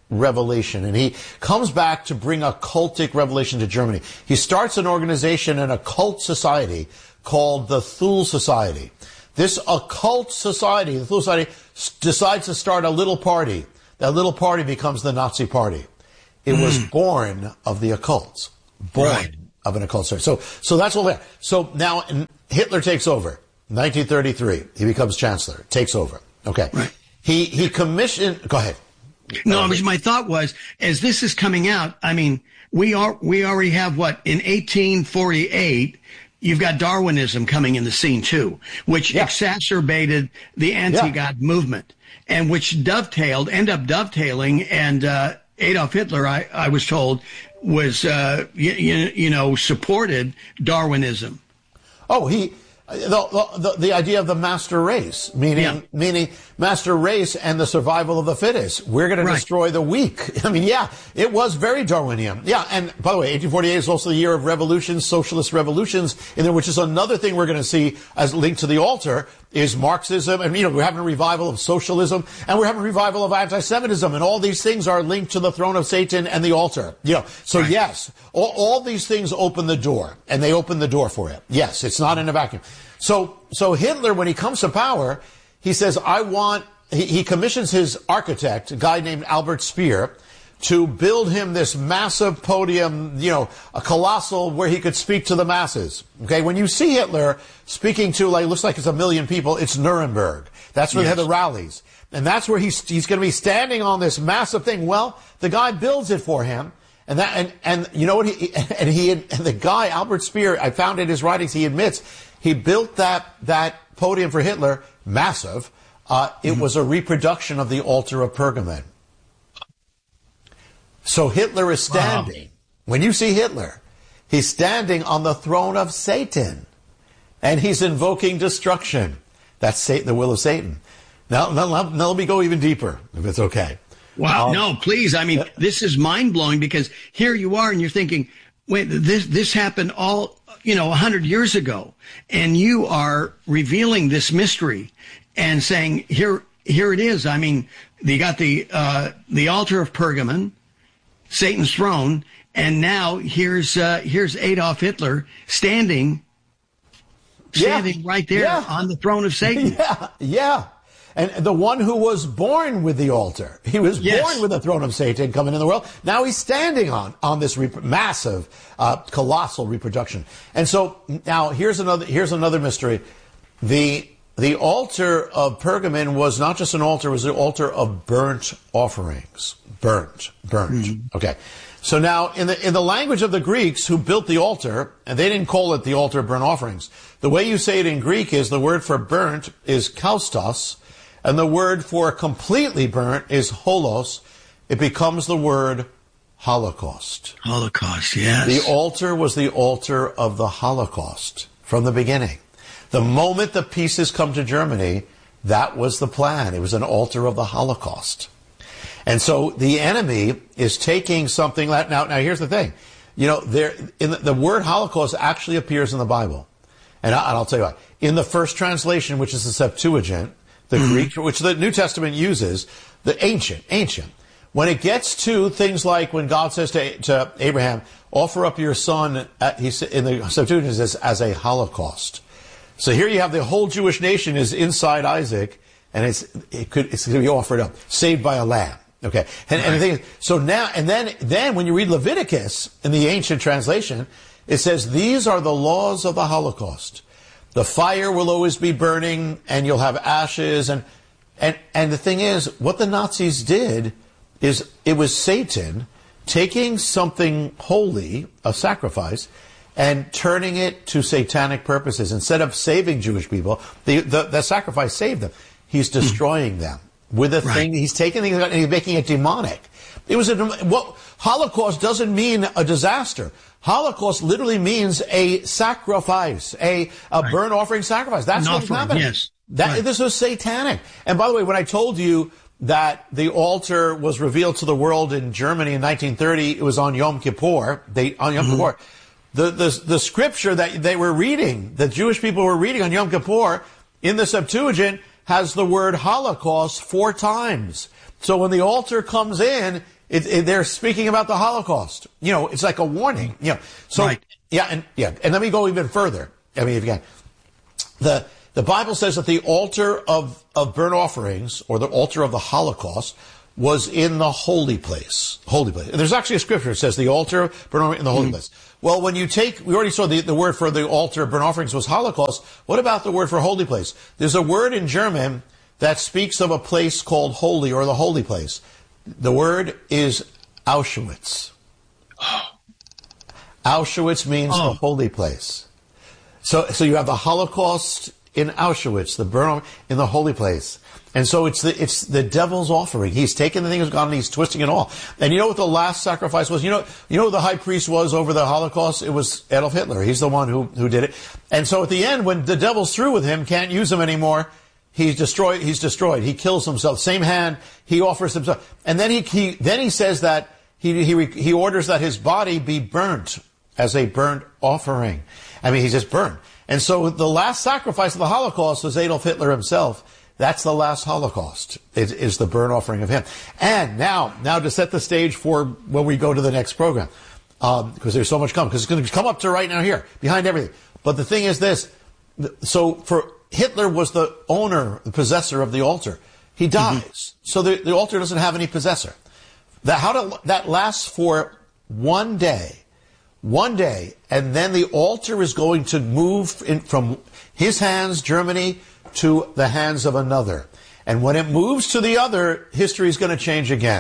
revelation, and he comes back to bring a cultic revelation to Germany. He starts an organization, an occult society called the Thule Society. This occult society, the Thule Society, s- decides to start a little party. That little party becomes the Nazi Party. It mm. was born of the occult. Born right. of an occult society. So, so that's all that. So now Hitler takes over. nineteen thirty-three. He becomes chancellor. Takes over. Okay. Right. He, he commissioned, go ahead. No, uh, my thought was, as this is coming out, I mean, we are, we already have what, in eighteen forty-eight, you've got Darwinism coming in the scene too, which yeah. exacerbated the anti-God yeah. movement, and which dovetailed, end up dovetailing, and, uh, Adolf Hitler, I, I was told, was, uh, you, you know, supported Darwinism. Oh, he, The, the, the idea of the master race, meaning, yeah. meaning master race and the survival of the fittest. We're going right. to destroy the weak. I mean, yeah, it was very Darwinian. Yeah. And by the way, eighteen forty-eight is also the year of revolutions, socialist revolutions in there, which is another thing we're going to see as linked to the altar is Marxism. And, you know, we're having a revival of socialism and we're having a revival of anti-Semitism. And all these things are linked to the throne of Satan and the altar. You know, so right. yes, all, all these things open the door, and they open the door for it. Yes, it's not in a vacuum. So, so Hitler, when he comes to power, he says, I want, he, he commissions his architect, a guy named Albert Speer, to build him this massive podium, you know, a colossal where he could speak to the masses. Okay. When you see Hitler speaking to, like, looks like it's a million people, it's Nuremberg. That's where yes. they have the rallies. And that's where he's, he's going to be standing on this massive thing. Well, the guy builds it for him. And that, and, and you know what he, and he, and the guy, Albert Speer, I found in his writings, he admits, he built that, that podium for Hitler, massive. Uh, it mm-hmm. was a reproduction of the altar of Pergamon. So Hitler is standing. Wow. When you see Hitler, he's standing on the throne of Satan. And he's invoking destruction. That's Satan, the will of Satan. Now, now, now let me go even deeper, if it's okay. Wow, um, no, please. I mean, this is mind-blowing because here you are and you're thinking, wait, this, this happened all, you know, a hundred years ago. And you are revealing this mystery and saying, here, here it is. I mean, they got the, uh, the altar of Pergamon, Satan's throne. And now here's, uh, here's Adolf Hitler standing, standing yeah. right there yeah. on the throne of Satan. Yeah. Yeah. And the one who was born with the altar. He was yes. born with the throne of Satan coming in the world. Now he's standing on, on this rep- massive, uh, colossal reproduction. And so now here's another, here's another mystery. The, the altar of Pergamon was not just an altar, it was an altar of burnt offerings. Burnt, burnt. Mm-hmm. Okay. So now in the, in the language of the Greeks who built the altar, and they didn't call it the altar of burnt offerings. The way you say it in Greek is the word for burnt is kaustos. And the word for completely burnt is holos. It becomes the word Holocaust. Holocaust, yes. The altar was the altar of the Holocaust from the beginning. The moment the pieces come to Germany, that was the plan. It was an altar of the Holocaust. And so the enemy is taking something that, now, now here's the thing. You know, there, in the, the word Holocaust actually appears in the Bible. And, I, and I'll tell you what. In the first translation, which is the Septuagint, the mm-hmm. Greek, which the New Testament uses, the ancient, ancient. When it gets to things like when God says to, to Abraham, offer up your son, at, he, in the Septuagint says, as a holocaust. So here you have the whole Jewish nation is inside Isaac, and it's, it could, it's going to be offered up, saved by a lamb. Okay. And, right. and the thing is, so now, and then, then when you read Leviticus in the ancient translation, it says, these are the laws of the Holocaust. The fire will always be burning, and you'll have ashes. And, and, and the thing is, what the Nazis did is it was Satan taking something holy, a sacrifice, and turning it to satanic purposes. Instead of saving Jewish people, the, the, the sacrifice saved them. He's destroying them with a right. thing. He's taking things and he's making it demonic. It was a, what, Holocaust doesn't mean a disaster. Holocaust literally means a sacrifice, a, a right. burnt offering sacrifice. That's An what's offering, happening. Yes. That, right. This was satanic. And by the way, when I told you that the altar was revealed to the world in Germany in nineteen thirty, it was on Yom Kippur. They, on Yom mm-hmm. Kippur. The, the, the scripture that they were reading, the Jewish people were reading on Yom Kippur, in the Septuagint, has the word Holocaust four times. So when the altar comes in, It, it, they're speaking about the Holocaust. You know, it's like a warning. You know, so right. yeah, and yeah, and let me go even further. I mean, if you can, the the Bible says that the altar of of burnt offerings, or the altar of the Holocaust, was in the holy place. Holy place. There's actually a scripture that says the altar of burnt offering in the holy mm-hmm. place. Well, when you take, we already saw the, the word for the altar of burnt offerings was Holocaust. What about the word for holy place? There's a word in German that speaks of a place called holy, or the holy place. The word is Auschwitz. Auschwitz means oh. the holy place. So, so you have the Holocaust in Auschwitz, the burn in the holy place. And so it's the, it's the devil's offering. He's taken the thing that's gone and he's twisting it all. And you know what the last sacrifice was? You know, you know who the high priest was over the Holocaust? It was Adolf Hitler. He's the one who, who did it. And so at the end, when the devil's through with him, can't use him anymore, he's destroyed, he's destroyed. He kills himself. Same hand, he offers himself. And then he, he then he says that he, he, he orders that his body be burnt as a burnt offering. I mean, he's just burned. And so the last sacrifice of the Holocaust was Adolf Hitler himself. That's the last Holocaust, is, is the burnt offering of him. And now, now to set the stage for when we go to the next program, um, because there's so much coming, because it's going to come up to right now here, behind everything. But the thing is this, so for Hitler was the owner, the possessor of the altar. He dies. Mm-hmm. So the, the altar doesn't have any possessor. That, how to, that lasts for one day. One day, and then the altar is going to move in, from his hands, Germany, to the hands of another. And when it moves to the other, history is going to change again.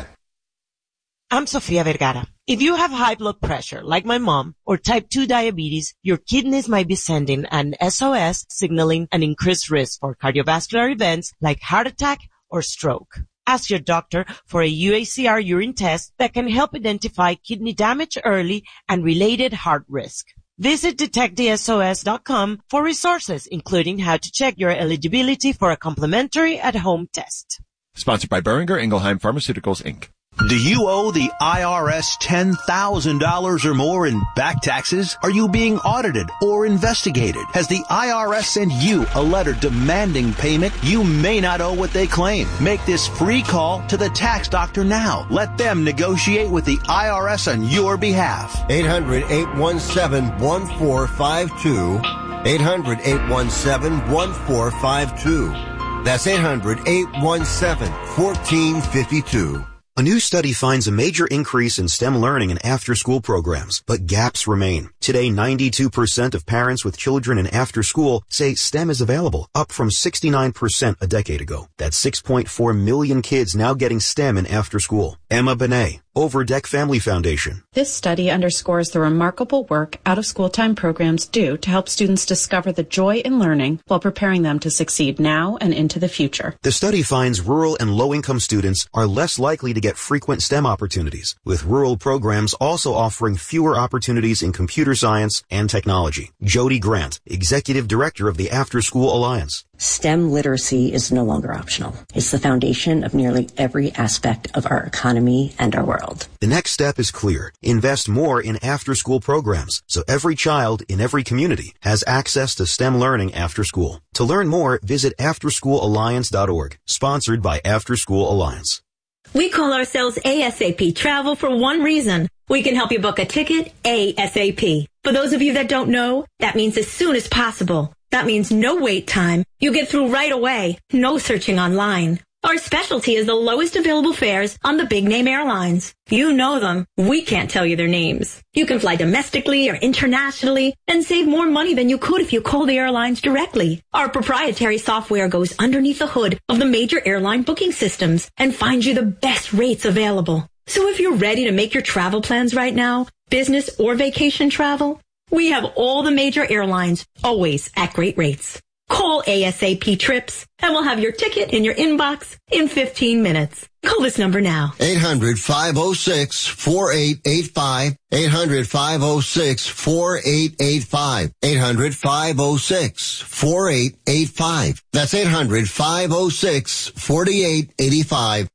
I'm Sofia Vergara. If you have high blood pressure, like my mom, or type two diabetes, your kidneys might be sending an S O S signaling an increased risk for cardiovascular events like heart attack or stroke. Ask your doctor for a U A C R urine test that can help identify kidney damage early and related heart risk. Visit detect the S O S dot com for resources, including how to check your eligibility for a complimentary at-home test. Sponsored by Boehringer Ingelheim Pharmaceuticals, Incorporated. Do you owe the I R S ten thousand dollars or more in back taxes? Are you being audited or investigated? Has the I R S sent you a letter demanding payment? You may not owe what they claim. Make this free call to the tax doctor now. Let them negotiate with the I R S on your behalf. eight hundred, eight one seven, one four five two. eight hundred, eight one seven, one four five two. That's eight hundred, eight one seven, one four five two. A new study finds a major increase in STEM learning and after-school programs, but gaps remain. Today, ninety-two percent of parents with children in after-school say STEM is available, up from sixty-nine percent a decade ago. That's six point four million kids now getting STEM in after-school. Emma Benet, Overdeck Family Foundation. This study underscores the remarkable work out-of-school time programs do to help students discover the joy in learning while preparing them to succeed now and into the future. The study finds rural and low-income students are less likely to get frequent STEM opportunities, with rural programs also offering fewer opportunities in computer science and technology. Jody Grant, Executive Director of the After School Alliance. STEM literacy is no longer optional. It's the foundation of nearly every aspect of our economy and our world. The next step is clear. Invest more in after-school programs so every child in every community has access to STEM learning after school. To learn more, visit after school alliance dot org, sponsored by After School Alliance. We call ourselves A S A P Travel for one reason. We can help you book a ticket ASAP. For those of you that don't know, that means as soon as possible. That means no wait time. You get through right away. No searching online. Our specialty is the lowest available fares on the big name airlines. You know them. We can't tell you their names. You can fly domestically or internationally and save more money than you could if you call the airlines directly. Our proprietary software goes underneath the hood of the major airline booking systems and finds you the best rates available. So if you're ready to make your travel plans right now, business or vacation travel, we have all the major airlines, always at great rates. Call A S A P Trips, and we'll have your ticket in your inbox in fifteen minutes. Call this number now. eight hundred, five oh six, four eight eight five. eight hundred, five oh six, four eight eight five. eight hundred, five oh six, four eight eight five. That's eight hundred, five oh six, four eight eight five.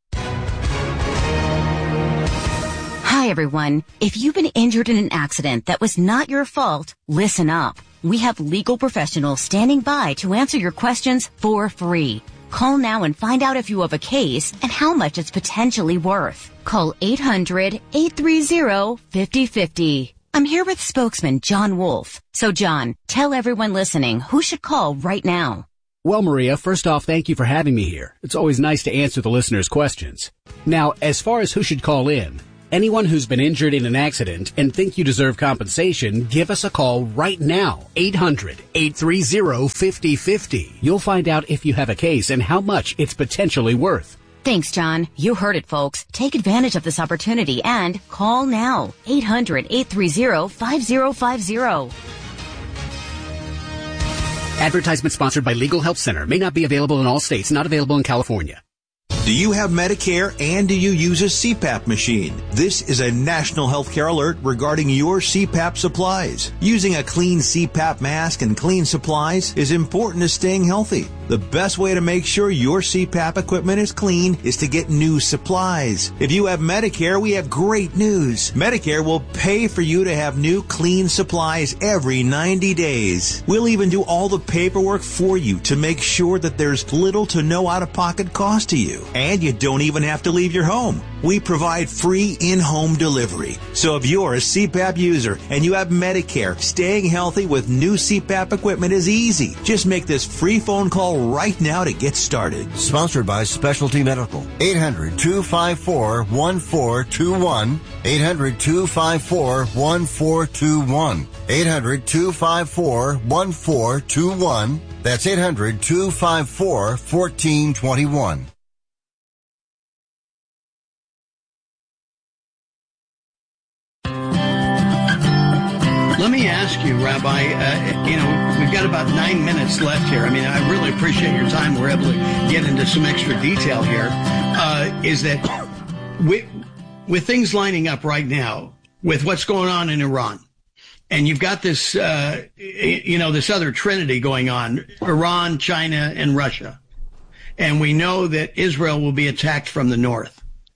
Hi, everyone. If you've been injured in an accident that was not your fault, listen up. We have legal professionals standing by to answer your questions for free. Call now and find out if you have a case and how much it's potentially worth. Call eight hundred, eight three zero, five zero five zero. I'm here with spokesman John Wolf. So, John, tell everyone listening who should call right now. Well, Maria, first off, thank you for having me here. It's always nice to answer the listeners' questions. Now, as far as who should call in, anyone who's been injured in an accident and think you deserve compensation, give us a call right now. eight hundred, eight three zero, five zero five zero. You'll find out if you have a case and how much it's potentially worth. Thanks, John. You heard it, folks. Take advantage of this opportunity and call now. eight hundred, eight three zero, five zero five zero. Advertisement sponsored by Legal Help Center. May not be available in all states. Not available in California. Do you have Medicare and do you use a C PAP machine? This is a national healthcare alert regarding your C PAP supplies. Using a clean C PAP mask and clean supplies is important to staying healthy. The best way to make sure your C PAP equipment is clean is to get new supplies. If you have Medicare, we have great news. Medicare will pay for you to have new clean supplies every ninety days. We'll even do all the paperwork for you to make sure that there's little to no out-of-pocket cost to you. And you don't even have to leave your home. We provide free in-home delivery. So if you're a C PAP user and you have Medicare, staying healthy with new C PAP equipment is easy. Just make this free phone call right now to get started. Sponsored by Specialty Medical. eight hundred, two five four, one four two one. eight hundred, two five four, one four two one. eight hundred, two five four, one four two one. That's eight hundred, two five four, one four two one. Let me ask you, Rabbi, uh, you know, we've got about nine minutes left here. I mean, I really appreciate your time. We're able to get into some extra detail here. Uh, is that with, with things lining up right now, with what's going on in Iran, and you've got this, uh, you know, this other trinity going on, Iran, China, and Russia. And we know that Israel will be attacked from the north.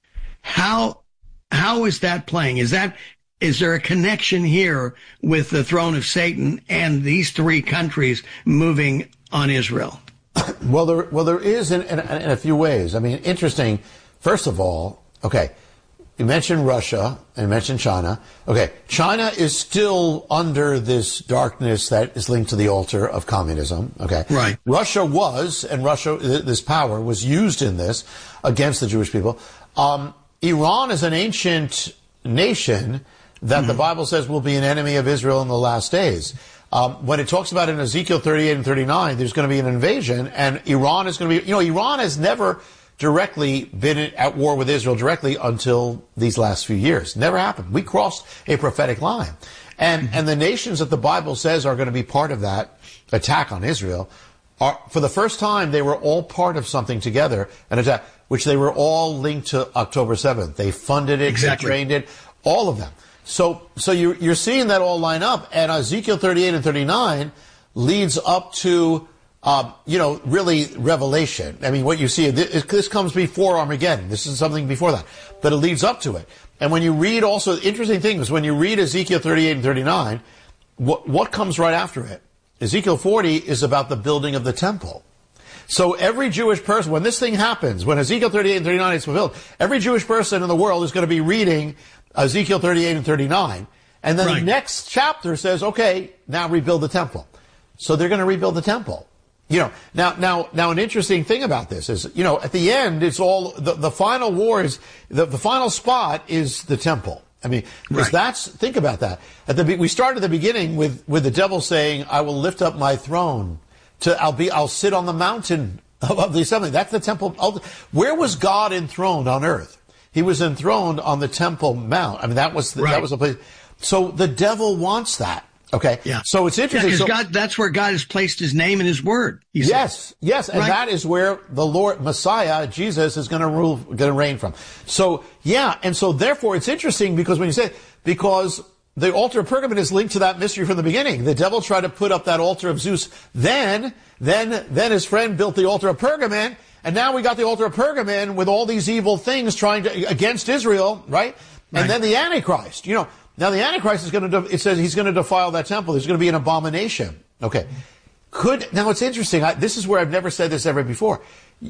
How, how is that playing? Is that, Is there a connection here with the throne of Satan and these three countries moving on Israel? Well, there, well, there is in, in, in a few ways. I mean, interesting. First of all, okay, you mentioned Russia and you mentioned China. Okay, China is still under this darkness that is linked to the altar of communism. Okay, right. Russia was, and Russia, this power was used in this against the Jewish people. Um, Iran is an ancient nation that mm-hmm. the Bible says will be an enemy of Israel in the last days. Um, when it talks about in Ezekiel thirty-eight and thirty-nine, there's going to be an invasion, and Iran is going to be, you know, Iran has never directly been at war with Israel directly until these last few years. Never happened. We crossed a prophetic line. And, mm-hmm. and the nations that the Bible says are going to be part of that attack on Israel are, for the first time, they were all part of something together, an attack, which they were all linked to October seventh. They funded it, exactly. They trained it, all of them. So, so you're, you're seeing that all line up, and Ezekiel thirty-eight and thirty-nine leads up to, um, you know, really Revelation. I mean, what you see, this, this comes before Armageddon. This is something before that, but it leads up to it. And when you read also, interesting thing is when you read Ezekiel thirty-eight and thirty-nine, what, what comes right after it? Ezekiel forty is about the building of the temple. So every Jewish person, when this thing happens, when Ezekiel thirty-eight and thirty-nine is fulfilled, every Jewish person in the world is going to be reading Ezekiel thirty-eight and thirty-nine. And then right. the next chapter says, okay, now rebuild the temple. So they're going to rebuild the temple. You know, now, now, now an interesting thing about this is, you know, at the end, it's all, the, the final war is, the, the final spot is the temple. I mean, because right. that's, think about that. At the, we start at the beginning with, with the devil saying, I will lift up my throne to, I'll be, I'll sit on the mountain of, of the assembly. That's the temple. Where was God enthroned on earth? He was enthroned on the Temple Mount. I mean, that was the, right. that was the place. So the devil wants that. Okay. Yeah. So it's interesting. Yeah, so, God, that's where God has placed his name and his word. Yes. Said. Yes. And right. that is where the Lord, Messiah, Jesus, is going to rule, going to reign from. So, yeah. And so therefore it's interesting because when you say, because the altar of Pergamon is linked to that mystery from the beginning. The devil tried to put up that altar of Zeus. Then, then, then his friend built the altar of Pergamon. And now we got the altar of Pergamon with all these evil things trying to, against Israel, right? And right. then the Antichrist, you know, now the Antichrist is going to, it says he's going to defile that temple. There's going to be an abomination. Okay. Could, now it's interesting. I, this is where I've never said this ever before.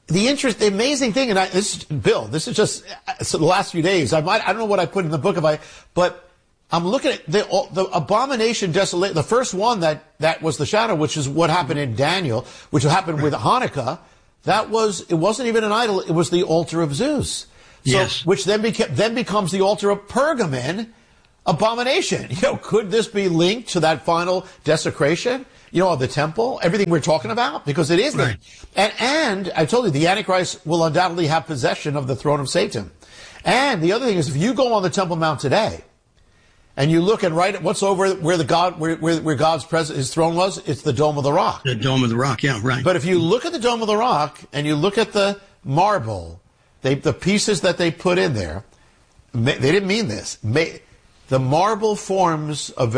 the interest, the amazing thing, and I, this, Bill, this is just so the last few days. I might, I don't know what I put in the book if I, but I'm looking at the the abomination desolation. The first one that that was the shadow, which is what happened in Daniel, which happened with Hanukkah. That was it wasn't even an idol; it was the altar of Zeus. So, yes. Which then became then becomes the altar of Pergamon, abomination. You know, could this be linked to that final desecration? You know, of the temple, everything we're talking about, because it is. Right. And, and I told you, the Antichrist will undoubtedly have possession of the throne of Satan. And the other thing is, if you go on the Temple Mount today, and you look and right, what's over where the God, where, where, where God's presence, his throne was, it's the Dome of the Rock. The Dome of the Rock, yeah, right. But if you look at the Dome of the Rock and you look at the marble, they, the pieces that they put in there, they didn't mean this. The marble forms a very